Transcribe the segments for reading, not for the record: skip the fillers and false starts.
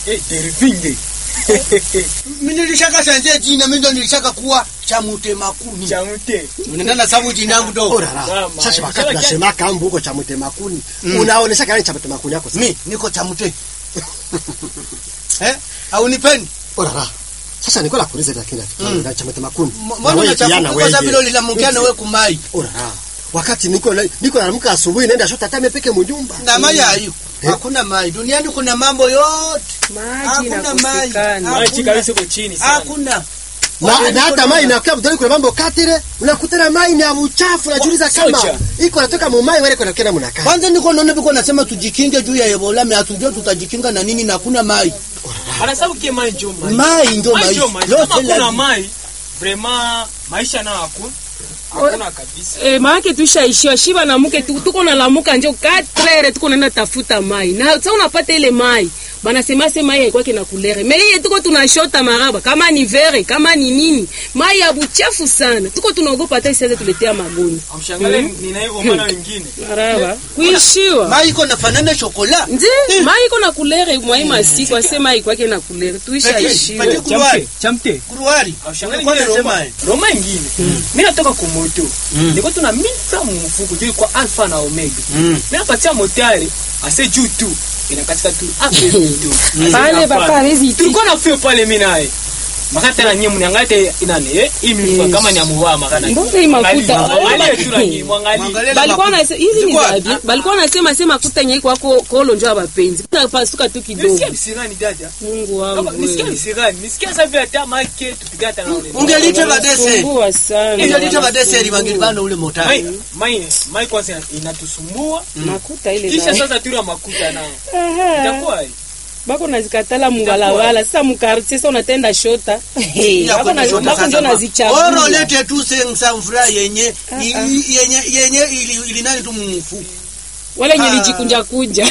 Terifinge. Mimi nilishaka sanje jina mimi ndo nilishaka kuwa Chamute Makuni. Chamute. Unaenda na sababu jina yangu ndo. Sasa wakati unasema kambu huko Chamute Makuni, unaonesha gani Chamute Makuni yako? Mimi niko Chamute. Au nipendi? Orara. Sasa niko la kuuliza lakini na Chamute Makuni. Mbona unachafuka kwa sababu leo lilamkiana wewe kumai? Orara. Wakati niko naamka asubuhi naenda shota tame peke mnyumba. Na mai hayuko. Hakuna mai. Duniani kuna mambo yote. Maji inakosekana. Maji kabisa uko chini sana. Hakuna. Na hata mai inakuwa mtoni kuna mambo katire, unakutana mai ni uchafu, unajiuliza kama iko natoka mumai wale kuna kena mnakaa. Kwanza niko naona biko nasema tujikinge juu ya Ebola, mimi hatujua tutajikinga na nini na kuna mai. Anasabu kia mai njoo mai. Mai njoo mai. Leo kuna mai. Vraiment maisha na hakuna kabisa. Maana tuishaishiwa shiba na mke tuko na lamuka njoo 4 tuko naenda tafuta mai. Na sasa unapata ile mai. Bana sema mai kwa kina kulere. Mais yeye tuko tunashota maraba kama ni vere, kama ni nini. Mai ya buchafu sana. Tuko tunaogopa hata isianze tuletea magonjwa. Amshangalie nina hivyo maana wengine. Maraba. Kuishiwa. Mai iko na fanana chokola. Ndio, mai iko na kulere mwai masiku asema mai kwa kina kulere. Tuishaishiwa. Chamte. Kuruari. Amshangalie kwa Roma nyingine. Mimi natoka kwa moto. Niko tuna mita mfuko tu kwa alpha na omega. Mimi napatia motari ase juu tu. Inakatika tu pale papa hawezi tulikuwa na fio pale mimi naye makata na nyinyi mniangate inane hii mimi kama ni amuwa makana mbona hii makuta balikuwa na hizi ni zabi balikuwa nasema makuta nyinyi kwako kolo njoo abapenzi tunapasuka tu kidogo nisikia sirani dada Mungu wangu nisikia sirani nisikia sasa hata market tupigata na ule ungelita badese ungelita badese libangilibano ule motari mai kwanza inatusumbua makuta ile kisha sasa tuna makuta nao itakuwa bako nazikatala mungalawala sasa mukartie sasa unatenda shota bako ndio nazichapa oro lete tu sensa mfura yenye ili nani tu mfuko wala nyelijikunja kunja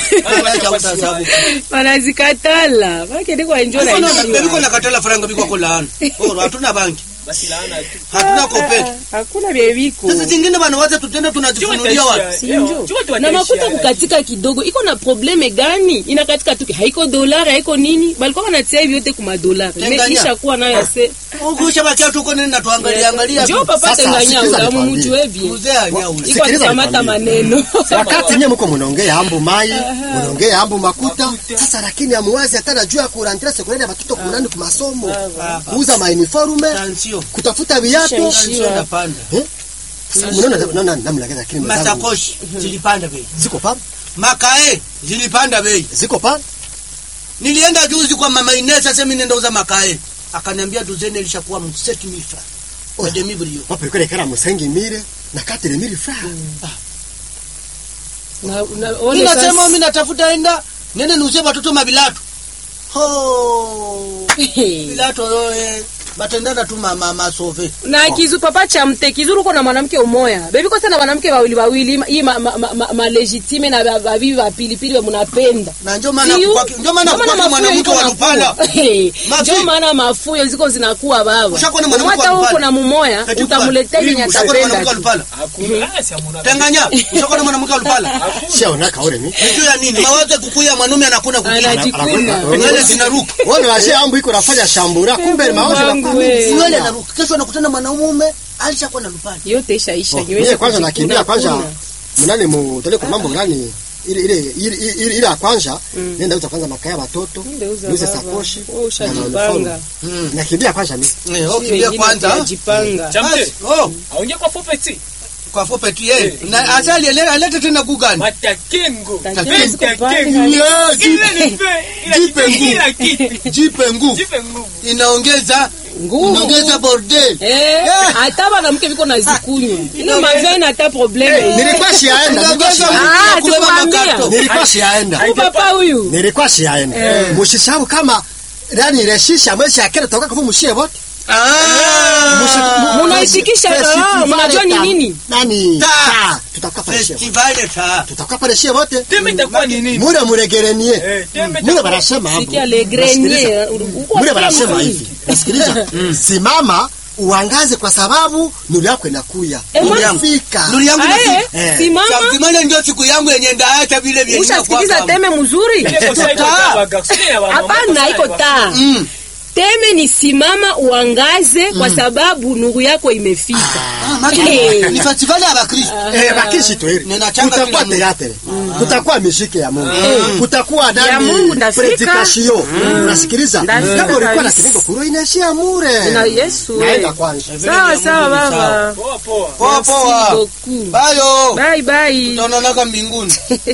wanazikatala baki ndiko enjoy na hiyo biko nakatala franga biko kwa laana oro hatuna banki basi laana tu hatuna kopeti hakuna bebiko sasa zingine bana wacha tutende tunajifunulia watu na makuta kukatika kidogo iko na probleme gani inakatika tu haiko dolari haiko nini balikuwa wanatia hivi yote kuma dolari imekisha kuwa nayo yase ungusha bakia tuko nini na tuangalia jo papa tenganya ulamu mtu wevi mzee anyau iko kamata maneno wakati nyewe mko mnaongea ambu mai mnaongea ambu makuta sasa lakini amuwazi hata najua kurantra sekunde watoto kunani kwa masomo kuuza uniforme kutafuta viatu panda mnaona namna gani lakini masakoshi zilipanda bei ziko pa makae zilipanda bei ziko pa nilienda juzi kwa mama Inesa sasa mimi nenda uza makae akaniambia dozeni ilishakuwa 7000 francs kwa demi brio wapi kule kara msengi mire na 4000 francs na unasema mimi natafuta enda nene nuze watoto mabilatu bilato batendana tu mama sove na kizu papa cha mte kizuru uko na mwanamke umoya bebi kwa sana mwanamke wawili hii ma legitime na babibi wa pilipili wa mnapenda na ndio maana kwa mwanamke wa Lupala ndio maana mafuyo ziko zinakuwa baba hata huko na mumoya utamletea nyatapenda hakuna si amuna tanganya ushakona mwanamke wa Lupala sio na kaore mimi ndio ya nini mawaza kukuya mwanaume anakuwa anajikuna ngale zinaruka wale washe ambu iko nafanya shambura kumbe mawazo Siwele na ruka. Kesho anakutana mwanaume alishakuwa na Lupala. Yote ishaisha. Yeye kwanza nakimbia kwanza. Mnane mutole kwa mambo gani? Ile ya kwanza nenda uza kwanza makaya watoto. Uze sakoshi. Ushajipanga. Nakimbia kwanza mimi. Kimbia kwanza. Jipanga. Chamte. Aonge kwa popeti. Kwa popeti yeye. Na asali alete tena kugani. Matakengo. Jipe nguvu. Inaongeza inaongeza bordel. Hata mwanamke viko na zikunywa. Ile mavena hata probleme. Nilikuwa siaenda. Nilikuwa siaenda. Papa huyu. Nilikuwa siaenda. Mshishabu kama ndani reshisha mwezi akera toka kwa mshie wote. Munaitikisha mnajua ni nini? Nani? Tutakuwa pale festival ta. Tutakuwa pale shie wote. Teme itakuwa ni nini? Mure gerenye. Mure barasema hapo. Sikia le grenier. Mure barasema hivi. Nasikiliza. Simama uangaze kwa sababu nuru yako inakuya. Unafika. Nuru yangu inafika. Simama. Simama ndio siku yangu yenye ndaacha vile vile. Ushasikiliza teme mzuri? Hapana, iko taa. Teme ni simama uangaze kwa sababu nuru yako imefika. Ni festival ya Bakristo. Bakristo hili. Kutakuwa teatre. Kutakuwa muziki ya Mungu. Kutakuwa ndani predication. Unasikiliza? Kama ulikuwa na kilingo kuro inaishia mure. Na Yesu. Naenda kwanza. Sawa baba. Poa. Bye. Bye. Tutaonana mbinguni.